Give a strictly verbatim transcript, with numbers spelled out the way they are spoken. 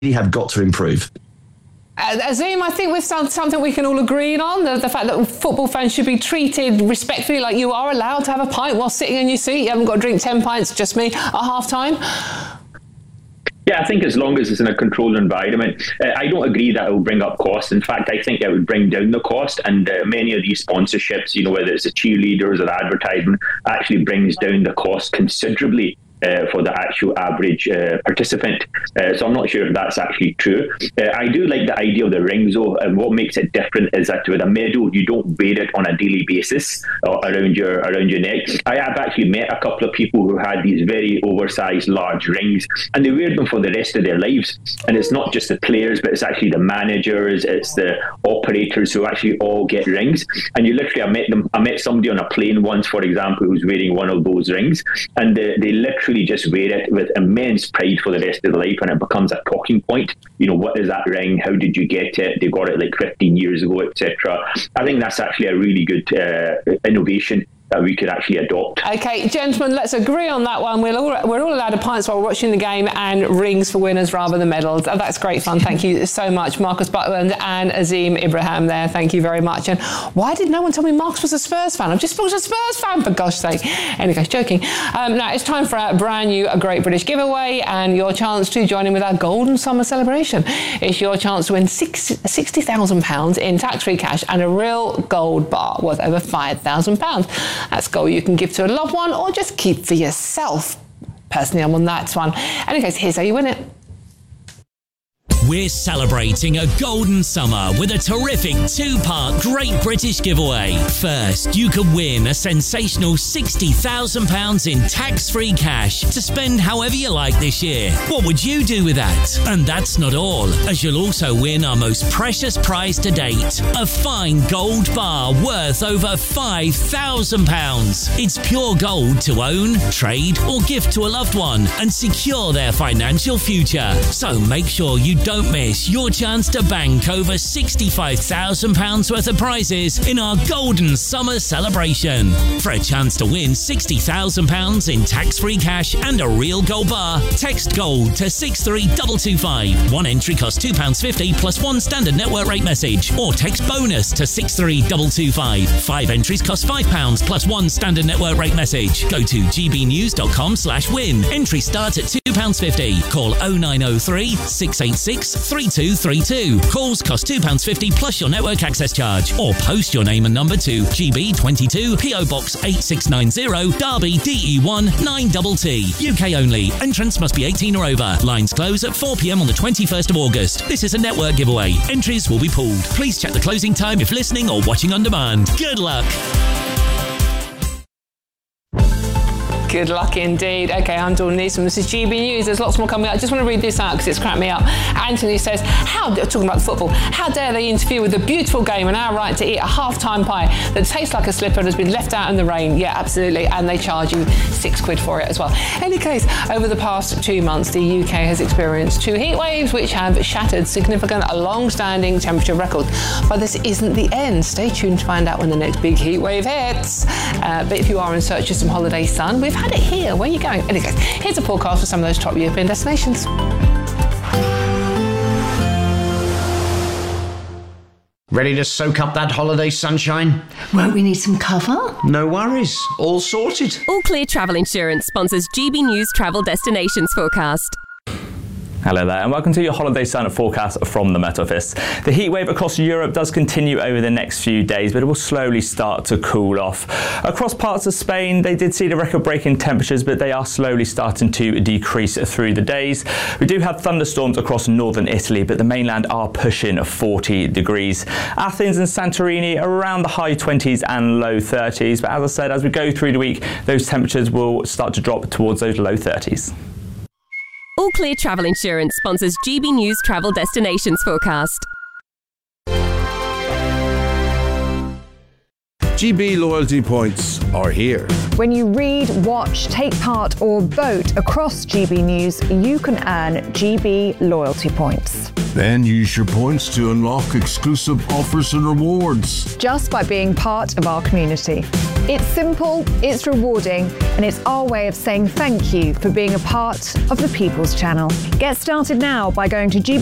have got to improve. Uh, Azim, I think we've found something we can all agree on, the, the fact that football fans should be treated respectfully, like you are allowed to have a pint while sitting in your seat. You haven't got to drink ten pints, just me, at half-time. Yeah, I think as long as it's in a controlled environment, uh, I don't agree that it will bring up costs. In fact, I think it would bring down the cost. And uh, many of these sponsorships, you know, whether it's the cheerleaders or the advertisement, actually brings down the cost considerably. Uh, for the actual average uh, participant. Uh, so I'm not sure if that's actually true. Uh, I do like the idea of the rings, though, and what makes it different is that with a medal, you don't wear it on a daily basis or around your around your neck. I have actually met a couple of people who had these very oversized, large rings, and they wear them for the rest of their lives. And it's not just the players, but it's actually the managers, it's the operators who actually all get rings. And you literally, I met them. I met somebody on a plane once, for example, who's wearing one of those rings, and they, they literally just wear it with immense pride for the rest of their life, and it becomes a talking point. You know, what is that ring? How did you get it? They got it like fifteen years ago, et cetera. I think that's actually a really good uh, innovation that we could actually adopt. Okay, gentlemen, let's agree on that one. We're all, we're all allowed a pints while we're watching the game and rings for winners rather than medals. Oh, that's great fun. Thank you so much, Marcus Butland and Azim Ibrahim there. Thank you very much. And why did no one tell me Marcus was a Spurs fan? I've just thought he was a Spurs fan, for gosh sake. Anyway, joking. Um, now, it's time for our brand new A Great British giveaway and your chance to join in with our Golden Summer celebration. It's your chance to win sixty thousand pounds in tax-free cash and a real gold bar worth over five thousand pounds. That's gold you can give to a loved one or just keep for yourself. Personally, I'm on that one. Anyways, here's how you win it. We're celebrating a golden summer with a terrific two-part Great British giveaway. First, you could win a sensational sixty thousand pounds in tax-free cash to spend however you like this year. What would you do with that? And that's not all, as you'll also win our most precious prize to date, a fine gold bar worth over five thousand pounds. It's pure gold to own, trade or gift to a loved one and secure their financial future. So make sure you don't Don't miss your chance to bank over sixty-five thousand pounds worth of prizes in our Golden Summer celebration. For a chance to win sixty thousand pounds in tax-free cash and a real gold bar, text GOLD to six three two two five. One entry costs two pounds fifty plus one standard network rate message, or text BONUS to six three two two five. Five entries cost five pounds plus one standard network rate message. Go to gbnews.com slash win. Entry starts at two pounds fifty. Call oh nine oh three, six eight six, three two three two. Calls cost two pounds fifty plus your network access charge, or post your name and number to G B twenty-two P O Box eight six nine zero, Derby D E one nine T T. U K only. Entrance must be eighteen or over. Lines close at four p.m. on the twenty-first of August. This is a network giveaway. Entries will be pooled. Please check the closing time if listening or watching on demand. Good luck. Good luck indeed. Okay, I'm Dawn Neeson. This is G B News. There's lots more coming up. I just want to read this out because it's cracked me up. Anthony says, "How talking about football? How dare they interfere with the beautiful game and our right to eat a half-time pie that tastes like a slipper and has been left out in the rain?" Yeah, absolutely. And they charge you six quid for it as well. In any case, over the past two months, the U K has experienced two heat waves which have shattered significant, long-standing temperature records. But this isn't the end. Stay tuned to find out when the next big heat wave hits. Uh, but if you are in search of some holiday sun, we've had it here. Where are you going? Anyways, here's a forecast for some of those top European destinations. Ready to soak up that holiday sunshine? Won't we need some cover? No worries. All sorted. All Clear Travel Insurance sponsors G B News Travel Destinations Forecast. Hello there and welcome to your holiday sun forecast from the Met Office. The heat wave across Europe does continue over the next few days, but it will slowly start to cool off. Across parts of Spain, they did see the record-breaking temperatures, but they are slowly starting to decrease through the days. We do have thunderstorms across northern Italy, but the mainland are pushing forty degrees. Athens and Santorini around the high twenties and low thirties, but as I said, as we go through the week, those temperatures will start to drop towards those low thirties. All Clear Travel Insurance sponsors G B News Travel Destinations Forecast. G B loyalty points are here. When you read, watch, take part or vote across G B News, you can earn G B loyalty points. Then use your points to unlock exclusive offers and rewards. Just by being part of our community. It's simple, it's rewarding, and it's our way of saying thank you for being a part of the People's Channel. Get started now by going to G B